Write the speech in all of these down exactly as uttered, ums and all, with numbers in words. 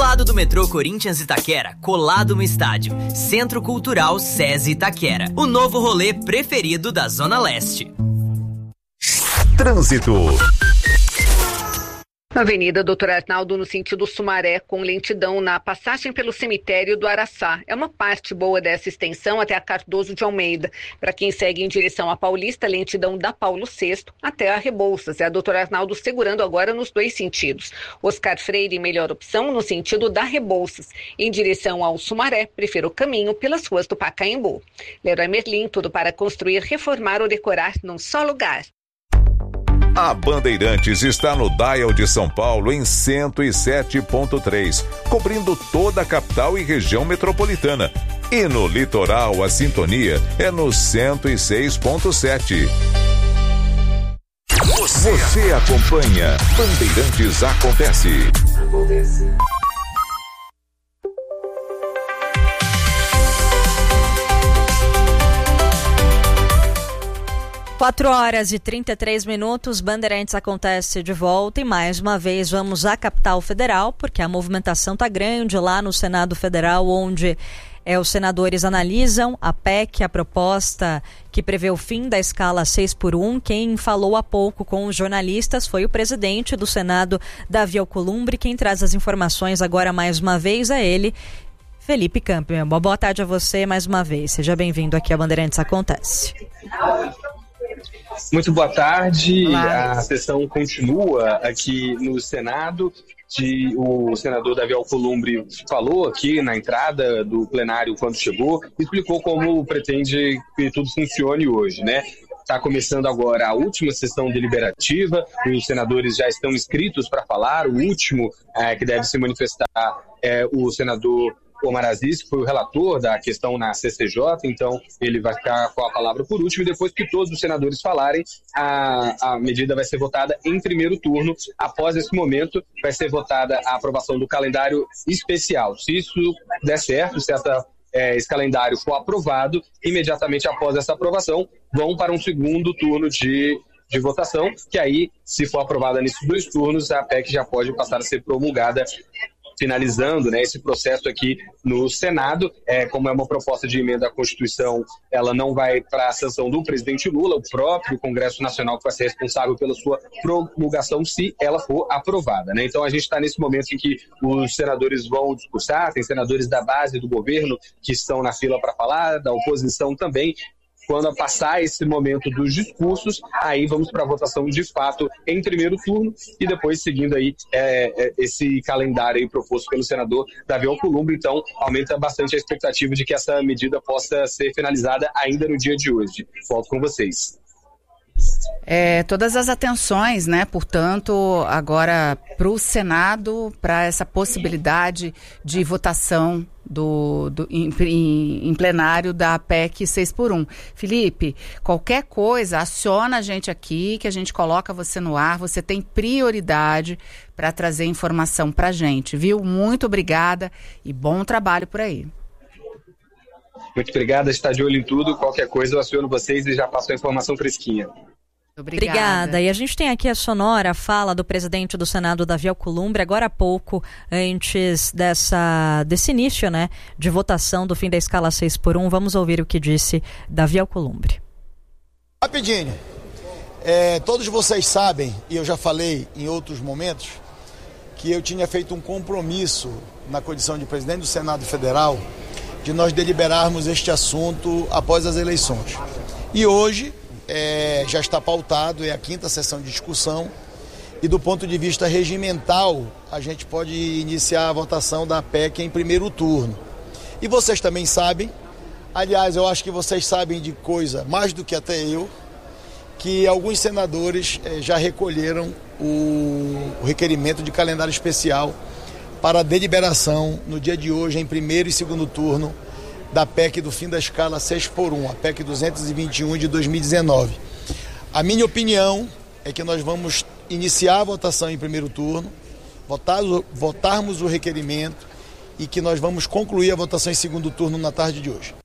lado do metrô Corinthians Itaquera, colado no estádio. Centro Cultural SESI Itaquera. O novo rolê preferido da Zona Leste. Trânsito. Avenida Doutor Arnaldo, no sentido Sumaré, com lentidão na passagem pelo cemitério do Araçá. É uma parte boa dessa extensão até a Cardoso de Almeida. Para quem segue em direção à Paulista, lentidão da Paulo sexto até a Rebouças. É a Doutor Arnaldo segurando agora nos dois sentidos. Oscar Freire, melhor opção no sentido da Rebouças. Em direção ao Sumaré, prefiro o caminho pelas ruas do Pacaembu. Leroy Merlin, tudo para construir, reformar ou decorar num só lugar. A Bandeirantes está no Dial de São Paulo em cento e sete ponto três, cobrindo toda a capital e região metropolitana. E no litoral, a sintonia é no cento e seis ponto sete. Você, Você acompanha Bandeirantes Acontece. Acontece. quatro horas e trinta e três minutos, Bandeirantes Acontece de volta e mais uma vez vamos à capital federal, porque a movimentação está grande lá no Senado Federal, onde é, os senadores analisam a P E C, a proposta que prevê o fim da escala seis por um. Quem falou há pouco com os jornalistas foi o presidente do Senado, Davi Alcolumbre. Quem traz as informações agora mais uma vez é ele, Felipe Campbell. Boa tarde a você mais uma vez, seja bem-vindo aqui a Bandeirantes Acontece. Muito boa tarde. Olá. A sessão continua aqui no Senado. De, o senador Davi Alcolumbre falou aqui na entrada do plenário quando chegou, explicou como pretende que tudo funcione hoje, né? Está começando agora a última sessão deliberativa, os senadores já estão inscritos para falar. O último é, que deve se manifestar é o senador Omar Aziz, que foi o relator da questão na C C J, então ele vai ficar com a palavra por último, e depois que todos os senadores falarem, a, a medida vai ser votada em primeiro turno. Após esse momento, vai ser votada a aprovação do calendário especial. Se isso der certo, se essa, é, esse calendário for aprovado, imediatamente após essa aprovação, vão para um segundo turno de de votação, que aí, se for aprovada nesses dois turnos, a P E C já pode passar a ser promulgada, finalizando, né, esse processo aqui no Senado. É, como é uma proposta de emenda à Constituição, ela não vai para a sanção do presidente Lula, o próprio Congresso Nacional que vai ser responsável pela sua promulgação, se ela for aprovada, né? Então a gente está nesse momento em que os senadores vão discursar, tem senadores da base do governo que estão na fila para falar, da oposição também. Quando passar esse momento dos discursos, aí vamos para a votação de fato em primeiro turno e depois seguindo aí é, é, esse calendário aí proposto pelo senador Davi Alcolumbre. Então, aumenta bastante a expectativa de que essa medida possa ser finalizada ainda no dia de hoje. Volto com vocês. É, todas as atenções, né, portanto, agora para o Senado, para essa possibilidade de votação do, do, em, em, em plenário da P E C seis por um. Felipe, qualquer coisa, aciona a gente aqui, que a gente coloca você no ar, você tem prioridade para trazer informação para a gente, viu? Muito obrigada e bom trabalho por aí. Muito obrigado, está de olho em tudo. Qualquer coisa eu aciono vocês e já passo a informação fresquinha. Obrigada. Obrigada. E a gente tem aqui a sonora fala do presidente do Senado, Davi Alcolumbre, agora há pouco, antes dessa, desse início, né, de votação do fim da escala seis por um. Vamos ouvir o que disse Davi Alcolumbre. Rapidinho. É, todos vocês sabem, e eu já falei em outros momentos, que eu tinha feito um compromisso na condição de presidente do Senado Federal de nós deliberarmos este assunto após as eleições. E hoje é, já está pautado, é a quinta sessão de discussão, e do ponto de vista regimental, a gente pode iniciar a votação da P E C em primeiro turno. E vocês também sabem, aliás, eu acho que vocês sabem de coisa mais do que até eu, que alguns senadores eh, já recolheram o, o requerimento de calendário especial para deliberação no dia de hoje, em primeiro e segundo turno, da P E C do fim da escala seis por um, a P E C duzentos e vinte e um de dois mil e dezenove. A minha opinião é que nós vamos iniciar a votação em primeiro turno, votar, votarmos o requerimento e que nós vamos concluir a votação em segundo turno na tarde de hoje.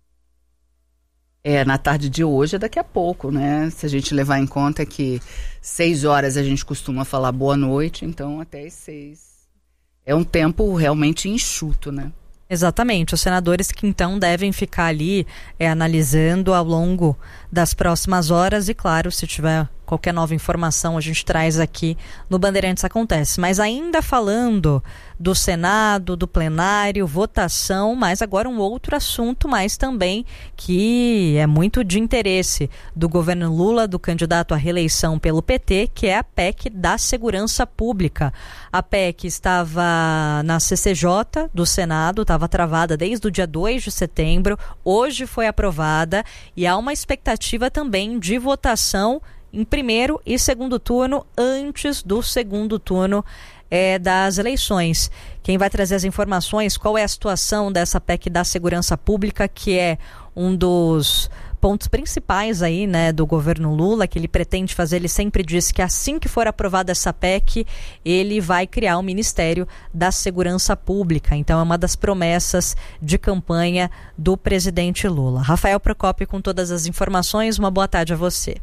É, na tarde de hoje é daqui a pouco, né? Se a gente levar em conta que seis horas a gente costuma falar boa noite, então até as seis é um tempo realmente enxuto, né? Exatamente, os senadores que então devem ficar ali é, analisando ao longo das próximas horas e, claro, se tiver qualquer nova informação a gente traz aqui no Bandeirantes Acontece. Mas ainda falando do Senado, do plenário, votação, mas agora um outro assunto, mas também que é muito de interesse do governo Lula, do candidato à reeleição pelo P T, que é a P E C da Segurança Pública. A P E C estava na C C J do Senado, estava travada desde o dia dois de setembro, hoje foi aprovada e há uma expectativa também de votação em primeiro e segundo turno, antes do segundo turno é, das eleições. Quem vai trazer as informações, qual é a situação dessa P E C da Segurança Pública, que é um dos pontos principais aí, né, do governo Lula, que ele pretende fazer. Ele sempre disse que assim que for aprovada essa P E C, ele vai criar o Ministério da Segurança Pública. Então é uma das promessas de campanha do presidente Lula. Rafael Procópio com todas as informações, uma boa tarde a você.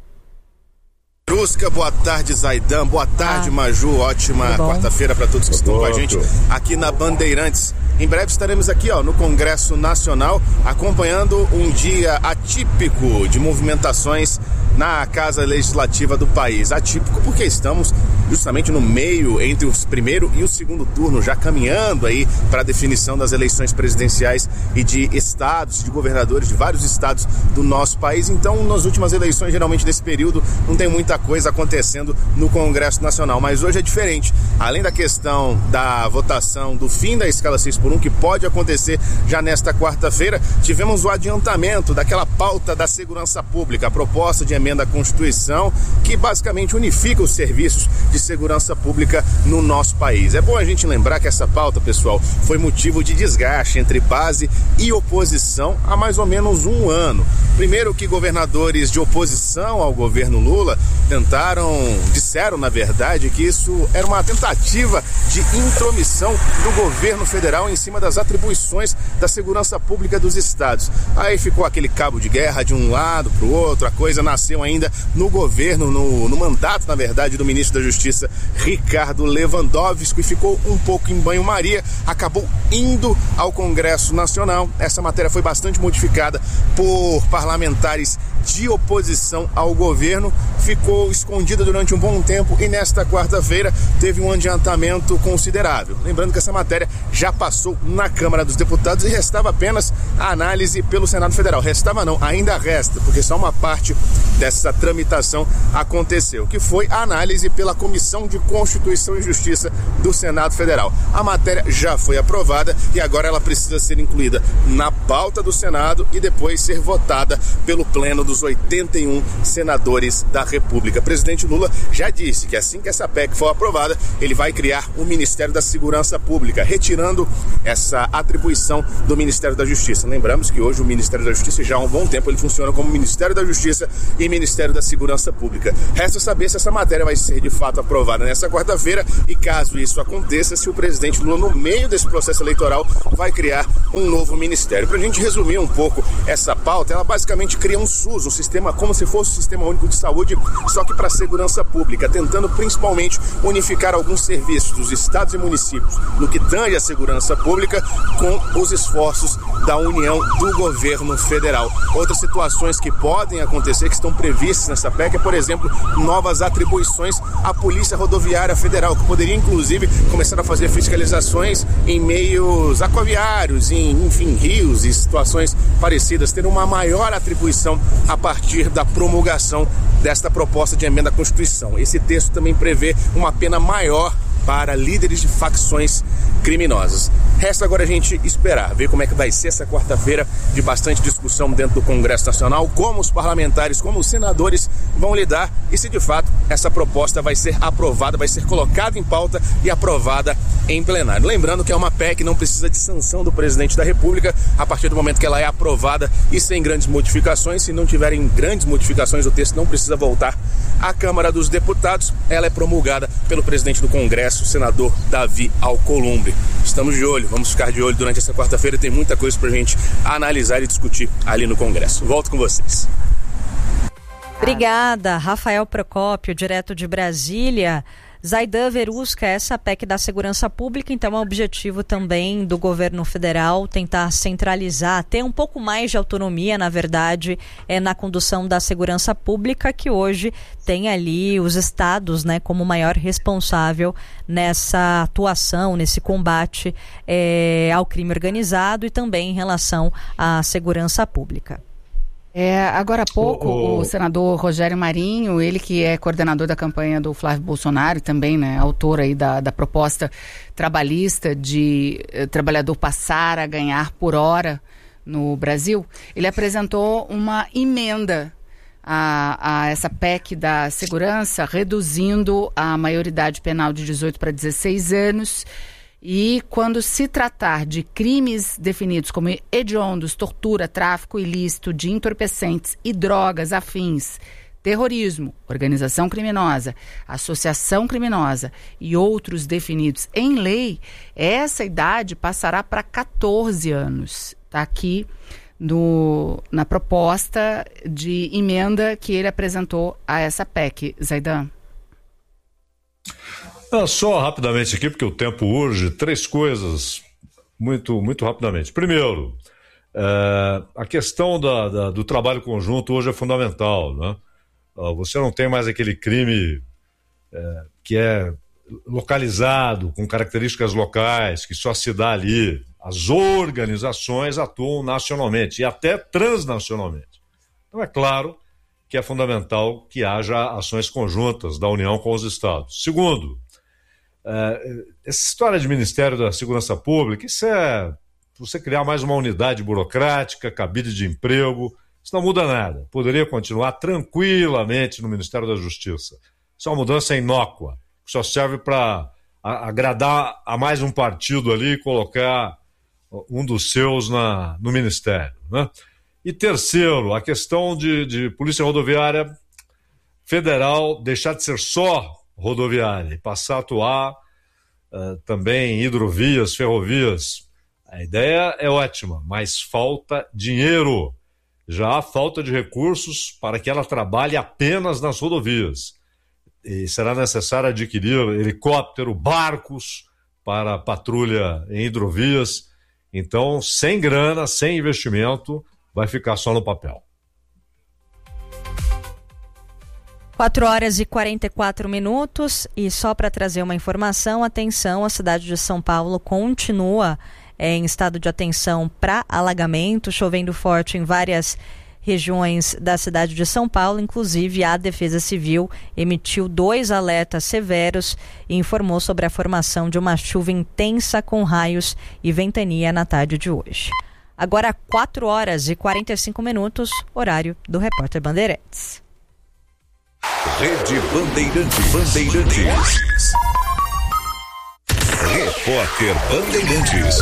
Brusca, boa tarde, Zaidan, boa tarde, ah, Maju, ótima quarta-feira para todos que estão com a gente aqui na Bandeirantes. Em breve estaremos aqui, ó, no Congresso Nacional, acompanhando um dia atípico de movimentações na Casa Legislativa do país. Atípico porque estamos justamente no meio entre o primeiro e o segundo turno, já caminhando aí para a definição das eleições presidenciais e de estados, de governadores de vários estados do nosso país. Então, nas últimas eleições, geralmente nesse período, não tem muita coisa acontecendo no Congresso Nacional, mas hoje é diferente. Além da questão da votação do fim da escala seis por um, que pode acontecer já nesta quarta-feira, tivemos o adiantamento daquela pauta da segurança pública, a proposta de emenda à Constituição, que basicamente unifica os serviços de segurança pública no nosso país. É bom a gente lembrar que essa pauta, pessoal, foi motivo de desgaste entre base e oposição há mais ou menos um ano. Primeiro que governadores de oposição ao governo Lula tentaram, disseram na verdade que isso era uma tentativa de intromissão do governo federal em cima das atribuições da segurança pública dos estados. Aí ficou aquele cabo de guerra de um lado para o outro, a coisa nasceu ainda no governo, no, no mandato, na verdade, do ministro da Justiça, Ricardo Lewandowski, e ficou um pouco em banho-maria, acabou indo ao Congresso Nacional. Essa matéria foi bastante modificada por parlamentares de oposição ao governo, ficou escondida durante um bom tempo e nesta quarta-feira teve um adiantamento considerável. Lembrando que essa matéria já passou na Câmara dos Deputados e restava apenas a análise pelo Senado Federal. Restava não, ainda resta, porque só uma parte dessa tramitação aconteceu, que foi a análise pela Comissão de Constituição e Justiça do Senado Federal. A matéria já foi aprovada e agora ela precisa ser incluída na pauta do Senado e depois ser votada pelo Pleno dos oitenta e um senadores da República. O presidente Lula já disse que assim que essa P E C for aprovada, ele vai criar o Ministério da Segurança Pública, retirando essa atribuição do Ministério da Justiça. Lembramos que hoje o Ministério da Justiça já há um bom tempo ele funciona como Ministério da Justiça e Ministério da Segurança Pública. Resta saber se essa matéria vai ser de fato aprovada nessa quarta-feira e, caso isso aconteça, se o presidente Lula, no meio desse processo eleitoral, vai criar um novo ministério. Para a gente resumir um pouco essa pauta, ela basicamente cria um SUS, um sistema como se fosse o Sistema Único de Saúde, só que para a segurança pública, tentando principalmente unificar alguns serviços dos estados e municípios no que tange a segurança pública com os esforços da União do governo federal. Outras situações que podem acontecer, que estão previstas nessa P E C, é, por exemplo, novas atribuições à Polícia Rodoviária Federal, que poderia, inclusive, começar a fazer fiscalizações em meios aquaviários, em, enfim, rios e situações parecidas, ter uma maior atribuição a partir da promulgação desta proposta de emenda à Constituição. Esse texto também prevê uma pena maior para líderes de facções criminosas. Resta agora a gente esperar, ver como é que vai ser essa quarta-feira de bastante discussão dentro do Congresso Nacional, como os parlamentares, como os senadores vão lidar e se de fato essa proposta vai ser aprovada, vai ser colocada em pauta e aprovada em plenário. Lembrando que é uma P E C que não precisa de sanção do presidente da República a partir do momento que ela é aprovada e sem grandes modificações. Se não tiverem grandes modificações, o texto não precisa voltar à Câmara dos Deputados. Ela é promulgada pelo presidente do Congresso, o senador Davi Alcolumbre. Estamos de olho, vamos ficar de olho durante essa quarta-feira, tem muita coisa pra gente analisar e discutir ali no Congresso. Volto com vocês. Obrigada, Rafael Procópio, direto de Brasília. Zaidan Verusca, essa P E C da segurança pública, então é um objetivo também do governo federal tentar centralizar, ter um pouco mais de autonomia, na verdade, é, na condução da segurança pública, que hoje tem ali os estados, né, como maior responsável nessa atuação, nesse combate é, ao crime organizado e também em relação à segurança pública. É, agora há pouco, o, o... o senador Rogério Marinho, ele que é coordenador da campanha do Flávio Bolsonaro e também, né, autor aí da, da proposta trabalhista de eh, trabalhador passar a ganhar por hora no Brasil, ele apresentou uma emenda a, a essa P E C da segurança, reduzindo a maioridade penal de dezoito para dezesseis anos. E quando se tratar de crimes definidos como hediondos, tortura, tráfico ilícito de entorpecentes e drogas afins, terrorismo, organização criminosa, associação criminosa e outros definidos em lei, essa idade passará para catorze anos. Está aqui no, na proposta de emenda que ele apresentou a essa P E C. Zaidan. Não, só rapidamente aqui, porque o tempo urge, três coisas muito, muito rapidamente. Primeiro, é, a questão da, da, do trabalho conjunto hoje é fundamental, né? Você não tem mais aquele crime é, que é localizado, com características locais, que só se dá ali. As organizações atuam nacionalmente e até transnacionalmente. Então é claro que é fundamental que haja ações conjuntas da União com os estados. Segundo, Uh, essa história de Ministério da Segurança Pública, isso é você criar mais uma unidade burocrática, cabide de emprego, isso não muda nada. Poderia continuar tranquilamente no Ministério da Justiça. Isso é uma mudança inócua, que só serve para agradar a mais um partido ali e colocar um dos seus na, no Ministério, né? E terceiro, a questão de, de Polícia Rodoviária Federal deixar de ser só rodoviária e passar a atuar uh, também em hidrovias, ferrovias. A ideia é ótima, mas falta dinheiro. Já há falta de recursos para que ela trabalhe apenas nas rodovias. E será necessário adquirir helicóptero, barcos para patrulha em hidrovias. Então, sem grana, sem investimento, vai ficar só no papel. quatro horas e quarenta e quatro minutos, e só para trazer uma informação, atenção, a cidade de São Paulo continua é, em estado de atenção para alagamento, chovendo forte em várias regiões da cidade de São Paulo. Inclusive a Defesa Civil emitiu dois alertas severos e informou sobre a formação de uma chuva intensa com raios e ventania na tarde de hoje. Agora quatro horas e quarenta e cinco minutos, horário do Repórter Bandeirantes. Rede Bandeirantes. Bandeirantes. Repórter Bandeirantes.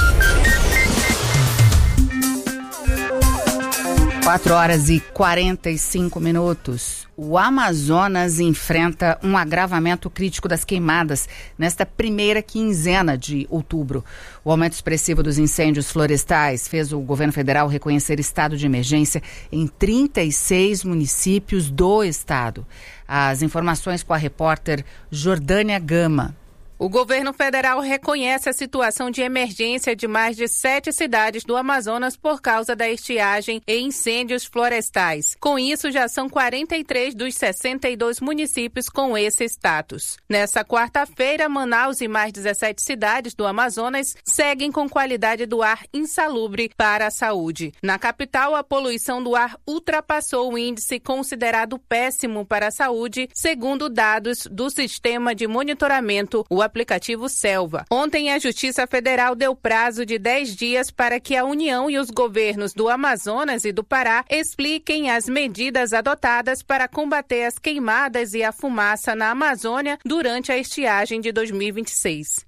quatro horas e quarenta e cinco minutos. O Amazonas enfrenta um agravamento crítico das queimadas nesta primeira quinzena de outubro. O aumento expressivo dos incêndios florestais fez o governo federal reconhecer estado de emergência em trinta e seis municípios do estado. As informações com a repórter Jordânia Gama. O governo federal reconhece a situação de emergência de mais de sete cidades do Amazonas por causa da estiagem e incêndios florestais. Com isso, já são quarenta e três dos sessenta e dois municípios com esse status. Nessa quarta-feira, Manaus e mais dezessete cidades do Amazonas seguem com qualidade do ar insalubre para a saúde. Na capital, a poluição do ar ultrapassou o índice considerado péssimo para a saúde, segundo dados do Sistema de Monitoramento, o aplicativo Selva. Ontem, a Justiça Federal deu prazo de dez dias para que a União e os governos do Amazonas e do Pará expliquem as medidas adotadas para combater as queimadas e a fumaça na Amazônia durante a estiagem de dois mil e vinte e seis.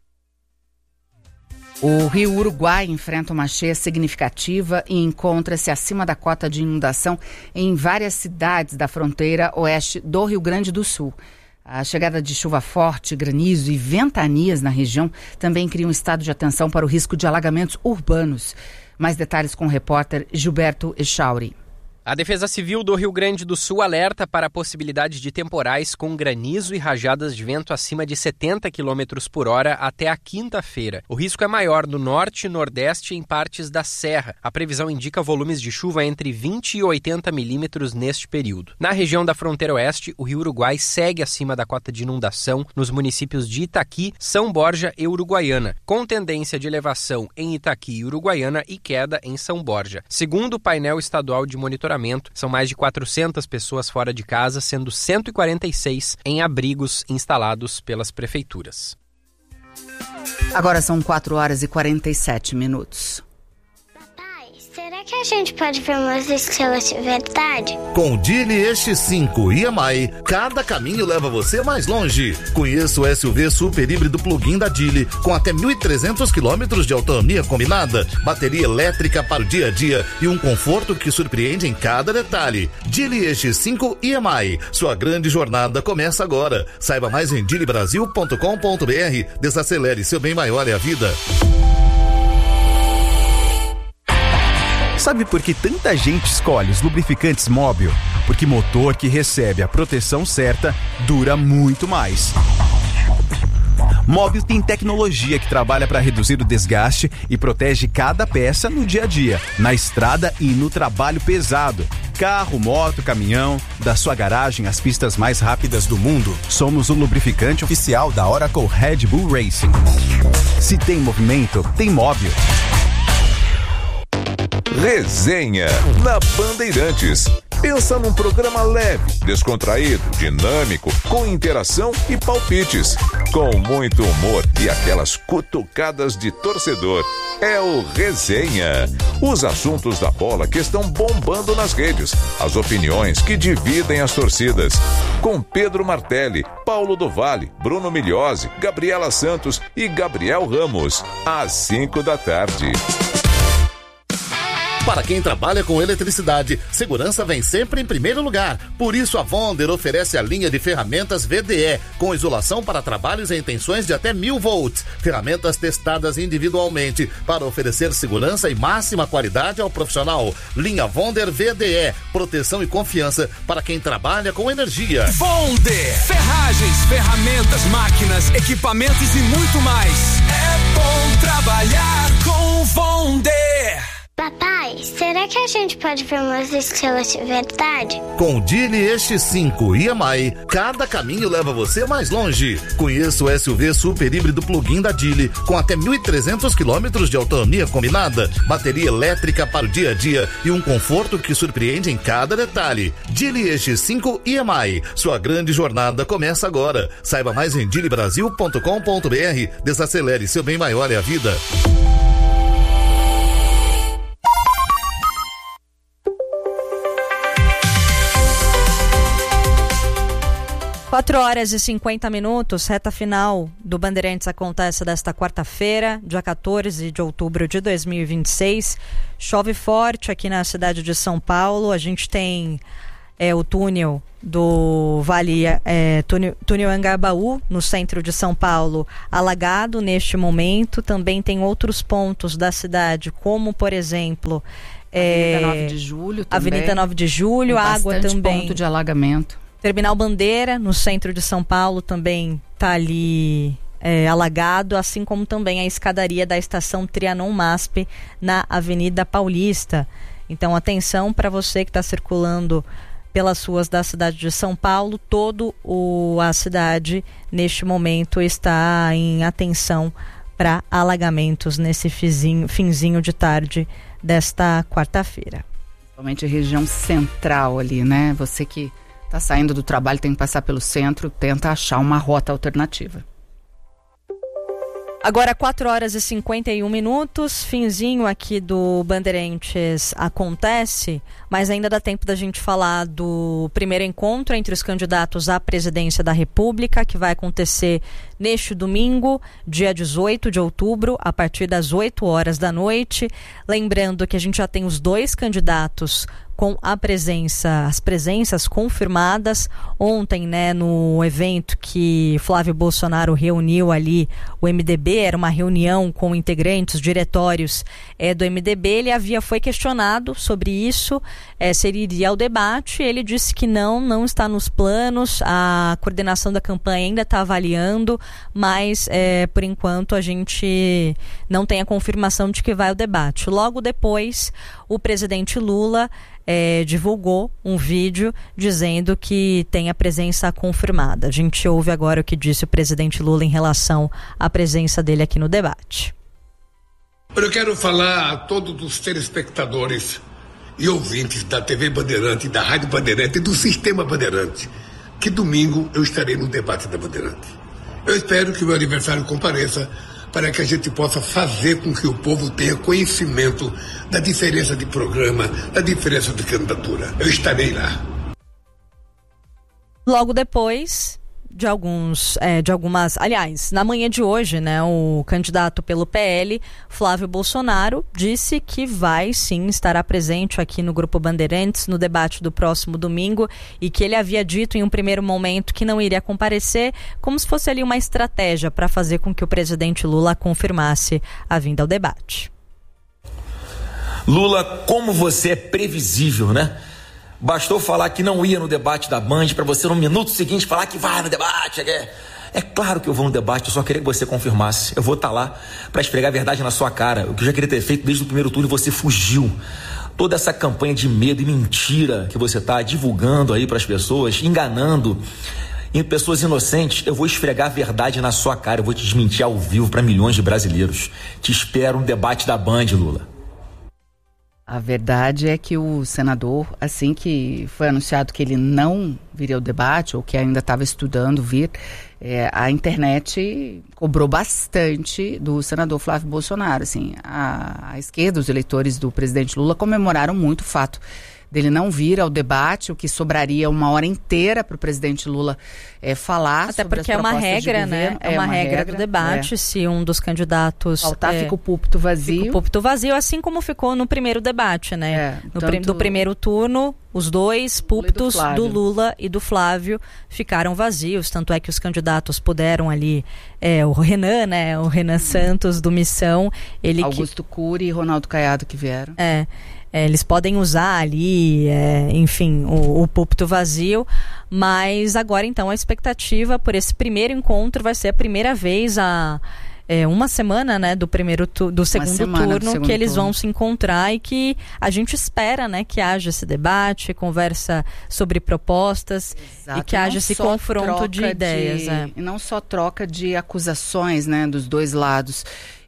O Rio Uruguai enfrenta uma cheia significativa e encontra-se acima da cota de inundação em várias cidades da fronteira oeste do Rio Grande do Sul. A chegada de chuva forte, granizo e ventanias na região também cria um estado de atenção para o risco de alagamentos urbanos. Mais detalhes com o repórter Gilberto Echauri. A Defesa Civil do Rio Grande do Sul alerta para a possibilidade de temporais com granizo e rajadas de vento acima de setenta quilômetros por hora até a quinta-feira. O risco é maior no norte, nordeste e em partes da serra. A previsão indica volumes de chuva entre vinte e oitenta milímetros neste período. Na região da fronteira oeste, o Rio Uruguai segue acima da cota de inundação nos municípios de Itaqui, São Borja e Uruguaiana, com tendência de elevação em Itaqui e Uruguaiana e queda em São Borja. Segundo o painel estadual de monitoramento, são mais de quatrocentas pessoas fora de casa, sendo cento e quarenta e seis em abrigos instalados pelas prefeituras. Agora são quatro horas e quarenta e sete minutos. Será que a gente pode ver umas estrelas de verdade? Com o Dili X cinco e M I, cada caminho leva você mais longe. Conheça o S U V super híbrido plug-in da Dili, com até mil e trezentos quilômetros de autonomia combinada, bateria elétrica para o dia a dia e um conforto que surpreende em cada detalhe. Dili X cinco e M I, sua grande jornada começa agora. Saiba mais em dili brasil ponto com ponto b r. Desacelere, seu bem maior é a vida. Sabe por que tanta gente escolhe os lubrificantes Móbil? Porque motor que recebe a proteção certa dura muito mais. Móbil tem tecnologia que trabalha para reduzir o desgaste e protege cada peça no dia a dia, na estrada e no trabalho pesado. Carro, moto, caminhão, da sua garagem às pistas mais rápidas do mundo. Somos o lubrificante oficial da Oracle Red Bull Racing. Se tem movimento, tem Móbil. Resenha na Bandeirantes. Pensa num programa leve, descontraído, dinâmico, com interação e palpites, com muito humor e aquelas cutucadas de torcedor. É o Resenha. Os assuntos da bola que estão bombando nas redes, as opiniões que dividem as torcidas. Com Pedro Martelli, Paulo do Vale, Bruno Migliozzi, Gabriela Santos e Gabriel Ramos. Às cinco da tarde. Para quem trabalha com eletricidade, segurança vem sempre em primeiro lugar. Por isso, a Vonder oferece a linha de ferramentas V D E, com isolação para trabalhos em tensões de até mil volts. Ferramentas testadas individualmente para oferecer segurança e máxima qualidade ao profissional. Linha Vonder V D E, proteção e confiança para quem trabalha com energia. Vonder, ferragens, ferramentas, máquinas, equipamentos e muito mais. É bom trabalhar com Vonder. Papai, será que a gente pode ver umas estrelas de verdade? Com o Dili X cinco e M I, cada caminho leva você mais longe. Conheça o S U V super híbrido plug-in da Dili, com até mil e trezentos quilômetros de autonomia combinada, bateria elétrica para o dia a dia e um conforto que surpreende em cada detalhe. Dili X cinco e M I, sua grande jornada começa agora. Saiba mais em dili brasil ponto com ponto b r. Desacelere, seu bem maior é a vida. quatro horas e cinquenta minutos, reta final do Bandeirantes acontece desta quarta-feira, dia quatorze de outubro de dois mil e vinte e seis. Chove forte aqui na cidade de São Paulo. A gente tem é, o túnel do Vale, é, túnel, túnel Angabaú, no centro de São Paulo, alagado neste momento. Também tem outros pontos da cidade, como, por exemplo, é, Avenida nove de Julho também. Avenida nove de Julho, água também. Ponto de alagamento. Terminal Bandeira, no centro de São Paulo, também está ali é, alagado, assim como também a escadaria da estação Trianon MASP na Avenida Paulista. Então, atenção para você que está circulando pelas ruas da cidade de São Paulo. Todo o, a cidade, neste momento, está em atenção para alagamentos nesse finzinho, finzinho de tarde desta quarta-feira. Principalmente a região central ali, né? Você que está saindo do trabalho, tem que passar pelo centro, tenta achar uma rota alternativa. Agora quatro horas e cinquenta e um minutos, finzinho aqui do Bandeirantes acontece, mas ainda dá tempo da gente falar do primeiro encontro entre os candidatos à presidência da República, que vai acontecer neste domingo, dia dezoito de outubro, a partir das oito horas da noite. Lembrando que a gente já tem os dois candidatos com a presença, as presenças confirmadas. Ontem, né, no evento que Flávio Bolsonaro reuniu ali o M D B, era uma reunião com integrantes, diretórios é, do M D B, ele havia, foi questionado sobre isso, é, se ele iria ao debate. Ele disse que não, não está nos planos, a coordenação da campanha ainda está avaliando, mas é, por enquanto a gente não tem a confirmação de que vai ao debate. Logo depois, o presidente Lula É, divulgou um vídeo dizendo que tem a presença confirmada. A gente ouve agora o que disse o presidente Lula em relação à presença dele aqui no debate. Eu quero falar a todos os telespectadores e ouvintes da T V Bandeirante, da Rádio Bandeirante e do Sistema Bandeirante, que domingo eu estarei no debate da Bandeirante. Eu espero que o meu aniversário compareça para que a gente possa fazer com que o povo tenha conhecimento da diferença de programa, da diferença de candidatura. Eu estarei lá. Logo depois de alguns, é, de algumas, aliás, na manhã de hoje, né, o candidato pelo P L, Flávio Bolsonaro, disse que vai sim estará presente aqui no Grupo Bandeirantes no debate do próximo domingo, e que ele havia dito em um primeiro momento que não iria comparecer, como se fosse ali uma estratégia para fazer com que o presidente Lula confirmasse a vinda ao debate. Lula, como você é previsível, né? Bastou falar que não ia no debate da Band para você no minuto seguinte falar que vai no debate. É, é claro que eu vou no debate, eu só queria que você confirmasse. Eu vou estar lá para esfregar a verdade na sua cara. O que eu já queria ter feito desde o primeiro turno, você fugiu. Toda essa campanha de medo e mentira que você está divulgando aí para as pessoas, enganando em pessoas inocentes, eu vou esfregar a verdade na sua cara. Eu vou te desmentir ao vivo para milhões de brasileiros. Te espero no debate da Band, Lula. A verdade é que o senador, assim que foi anunciado que ele não viria ao debate, ou que ainda estava estudando vir, é, a internet cobrou bastante do senador Flávio Bolsonaro. Assim, a, a esquerda, os eleitores do presidente Lula comemoraram muito o fato dele não vir ao debate, o que sobraria uma hora inteira para o presidente Lula é, falar. Até sobre porque as é uma regra, né? É, é uma, uma regra, regra do debate, é. Se um dos candidatos faltar, é, fica o púlpito vazio. Fica o púlpito vazio, assim como ficou no primeiro debate, né? É, no tanto... prim, do primeiro turno, os dois púlpitos do, do Lula e do Flávio ficaram vazios, tanto é que os candidatos puderam ali, é, o Renan, né? O Renan Santos do Missão, ele Augusto que... Cury e Ronaldo Caiado que vieram. É. É, eles podem usar ali, é, enfim, o, o púlpito vazio, mas agora então a expectativa por esse primeiro encontro vai ser a primeira vez a é, uma semana, né, do primeiro tu, do segundo turno do segundo que eles turno. vão se encontrar, e que a gente espera, né, que haja esse debate, conversa sobre propostas. Exato. E que haja esse confronto de ideias. De, é. E não só troca de acusações, né, dos dois lados.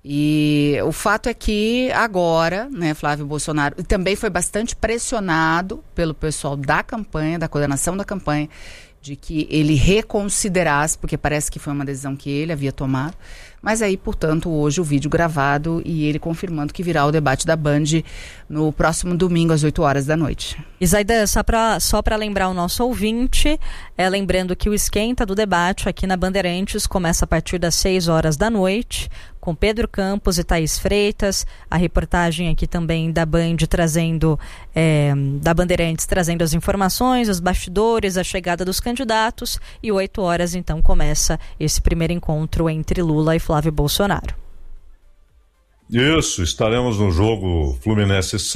E o fato é que agora, né, Flávio Bolsonaro também foi bastante pressionado pelo pessoal da campanha, da coordenação da campanha, de que ele reconsiderasse, porque parece que foi uma decisão que ele havia tomado. Mas aí, portanto, hoje o vídeo gravado e ele confirmando que virá o debate da Band no próximo domingo às oito horas da noite. Isaida, só para só para lembrar o nosso ouvinte, é, lembrando que o esquenta do debate aqui na Bandeirantes começa a partir das seis horas da noite, com Pedro Campos e Thaís Freitas, a reportagem aqui também da Band trazendo, é, da Bandeirantes trazendo as informações, os bastidores, a chegada dos candidatos, e oito horas então começa esse primeiro encontro entre Lula e Flávio Bolsonaro. Isso, estaremos no jogo Fluminense